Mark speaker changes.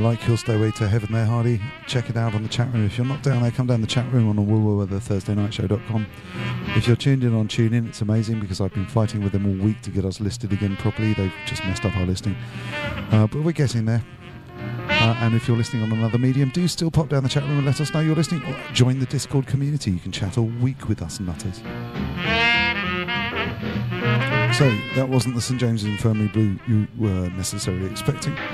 Speaker 1: like your Stairway to Heaven there, Hardy. Check it out on the chat room. If you're not down there, come down the chat room on TheThursdayNightShow.com. If you're tuned in on TuneIn, it's amazing because I've been fighting with them all week to get us listed again properly. They've just messed up our listing. But we're getting there. And if you're listening on another medium, do still pop down the chat room and let us know you're listening. Or join the Discord community. You can chat all week with us nutters. So, that wasn't the St James's Infirmary Blue you were necessarily expecting.